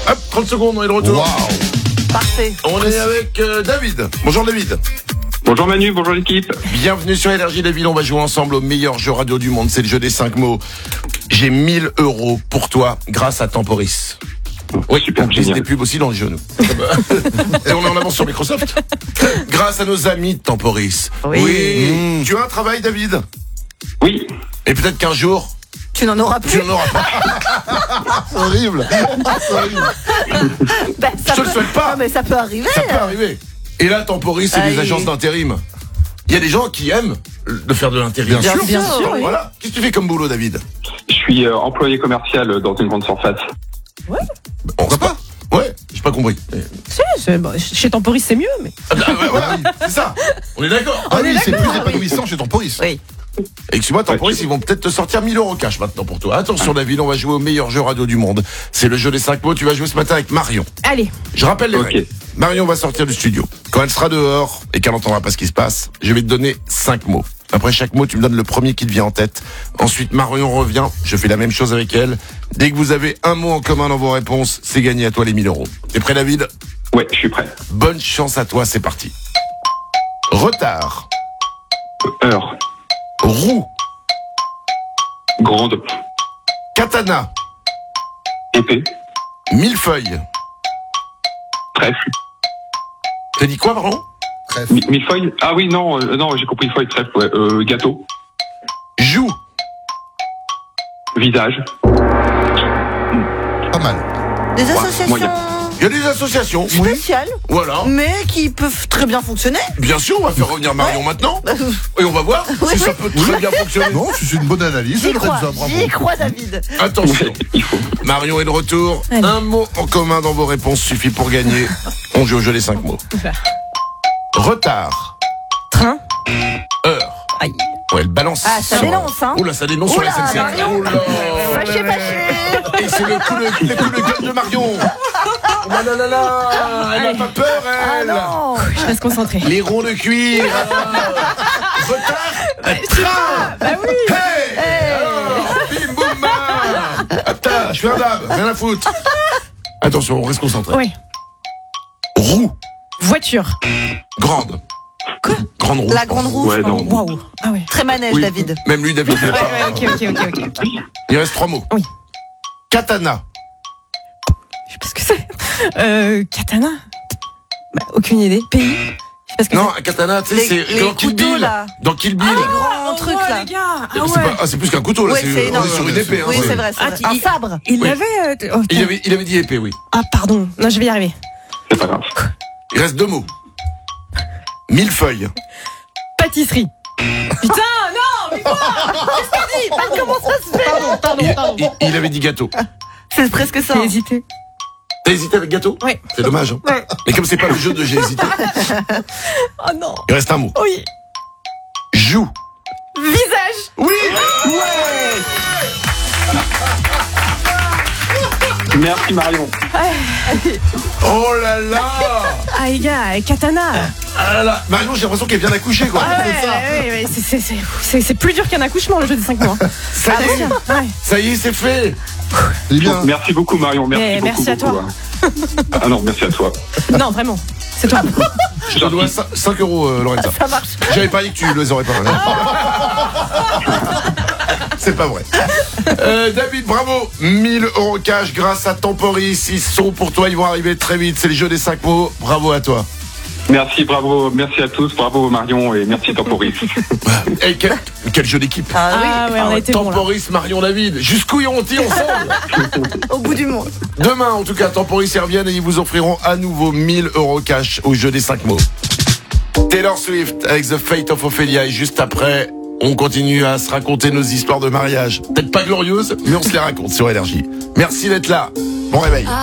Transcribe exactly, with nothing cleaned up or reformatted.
Hop, trente secondes, on est de retour. Waouh. Parfait. On est avec euh, David. Bonjour David. Bonjour Manu, bonjour l'équipe. Bienvenue sur Énergie David, on va jouer ensemble au meilleur jeu radio du monde, c'est le jeu des cinq mots. J'ai mille euros pour toi grâce à Temporis. Oui, super, on utilise génial. des pubs aussi dans le jeu, nous. Et on est en avance sur Microsoft. Grâce à nos amis de Temporis. Oui. Mmh. Tu as un travail, David? Oui, Et peut-être qu'un jour, Tu n'en auras tu plus. n'en auras pas. C'est horrible. C'est horrible. Ben, ça Je te le peut- souhaite pas. Non, mais ça peut arriver. Ça peut arriver. Et là, Temporis, c'est Aïe. des agences d'intérim. Il y a des gens qui aiment de faire de l'intérim. Bien sûr. Bien sûr, oui. Voilà. Qu'est-ce que tu fais comme boulot, David? je suis euh, employé commercial dans une grande surface. Pourquoi pas? Ouais, j'ai pas compris. Si, c'est- bon, chez Temporis, c'est mieux, mais. Ah, bah, ouais, voilà, c'est ça. On est d'accord. Ah oui, c'est plus d'accord, épanouissant chez Temporis. Oui. Excuse-moi, Temporis, ils vont peut-être te sortir mille euros cash maintenant pour toi. Attention, David, on va jouer au meilleur jeu radio du monde. C'est le jeu des cinq mots. Tu vas jouer ce matin avec Marion. Allez, Je rappelle les Ok. règles. Marion va sortir du studio. Quand elle sera dehors et qu'elle n'entendra pas ce qui se passe, je vais te donner cinq mots. Après chaque mot, tu me donnes le premier qui te vient en tête. Ensuite, Marion revient. Je fais la même chose avec elle. Dès que vous avez un mot en commun dans vos réponses, c'est gagné à toi les mille euros. T'es prêt, David? Ouais, je suis prêt. Bonne chance à toi, c'est parti. Retard. Heure, Roue. grande, Katana. épée, Millefeuille. trèfle, T'as dit quoi, pardon? Trèfle. mi- millefeuille. Ah oui, non, euh, non, j'ai compris feuille, trèfle, ouais. Euh, gâteau, Joue. visage, Pas mal. Des moyen. associations Il y a des associations. spéciales, Voilà. mais qui peuvent très bien fonctionner. Bien sûr, on va faire revenir Marion maintenant. Et on va voir Oui, si ça oui. peut très bien fonctionner. Non, c'est une bonne analyse. J'y Très crois, bien, bravo. j'y crois, David. Attention. Ouais, il faut. Marion est de retour. Allez. Un mot en commun dans vos réponses suffit pour gagner. On joue au jeu des cinq mots. Oula. Retard. train. Heure. Aïe. Ouais, elle balance. Ah, ça sur- dénonce, hein. Oula, ça dénonce sur la Oula, S N C F. Marion. Oula. Fâché, fâché. Et c'est le coup de, le coup de gueule de Marion. Oh là là là. Elle n'a pas peur, Ah elle. non. Je reste concentrée. Les ronds de cuir. Ah. Retard. Train. Bah oui. Hey, alors, bim boum bam. Attends, je fais un dab, rien à foutre. Attention, on reste concentré. Oui. Roue, Voiture. grande. Quoi? Grande roue. La grande roue. Ouais, non. Waouh. Ah ouais. Très manège, Oui. David. Même lui, David. il a Ouais, pas- ouais, ok, ok, ok, ok. ok. Il reste trois mots. Oui. Katana. Je sais pas ce que c'est. Euh, katana. Bah, aucune idée. Pays. Je sais pas ce que Non, un katana, tu sais, Les- c'est les dans Kill couteaux, Bill. là. Dans Kill Bill. Les c'est. grands Oh, trucs, ouais, là. les gars. Ah c'est, ouais. pas- ah, c'est plus qu'un couteau, là. Ouais, c'est, c'est on énorme. est sur une épée. Hein, Oui, c'est- c'est vrai, c'est Ah, vrai. tu- Un il- sabre. Il Oui. l'avait. euh, t- oh, Il avait, il avait dit épée, oui. Ah, pardon. Non, je vais y arriver. C'est pas grave. Il reste deux mots. Millefeuille. Pâtisserie. Putain, non, mais quoi? Comment ça se fait? Pardon, pardon, Il, pardon. il- il avait dit gâteau. C'est presque ça. J'ai hésité. T'as hésité avec gâteau? Ouais. C'est dommage. Hein. Ouais. Mais comme c'est pas le jeu de j'ai hésité, Oh non. il reste un mot. Oui. Joue. Visage. Oui. Merci Marion. Oh là là. Ah, les gars, katana. Ah là là. Marion, j'ai l'impression qu'elle vient d'accoucher, quoi. Ah ouais, ouais, ouais, c'est- c'est- c'est- c'est c'est plus dur qu'un accouchement, le jeu des cinq mois. Ça y est. Ouais. Ça y est, c'est fait. C'est bien. Merci beaucoup Marion, merci Eh, beaucoup. merci à beaucoup, toi. hein. Ah non, merci à toi. Non, vraiment. C'est toi. Je te dois cinq euros, euh, Lorenza. Ça marche. J'avais pas dit que tu les aurais pas. C'est pas vrai. Euh, David, bravo. mille euros cash grâce à Temporis. Ils sont pour toi, ils vont arriver très vite. C'est le jeu des cinq mots. Bravo à toi. Merci, bravo, merci à tous, bravo Marion et merci Temporis. Et quel, quel jeu d'équipe. Ah oui, Ah ouais, on a été bon là. Temporis, Marion, David. Jusqu'où iront-ils ensemble? au bout du monde. Demain, en tout cas, Temporis y reviennent et ils vous offriront à nouveau mille euros cash au jeu des cinq mots. Taylor Swift avec The Fate of Ophelia. Et juste après, on continue à se raconter nos histoires de mariage. Peut-être pas glorieuses, mais on se les raconte sur Énergie. Merci d'être là. Bon réveil.